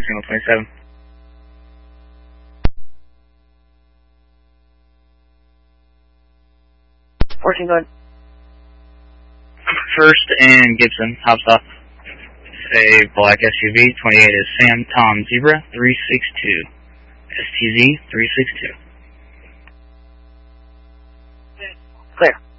signal 27. Working good. First and Gibson, hop stop. A black SUV, 28 is Sam Tom Zebra 362. STZ 362. Clear.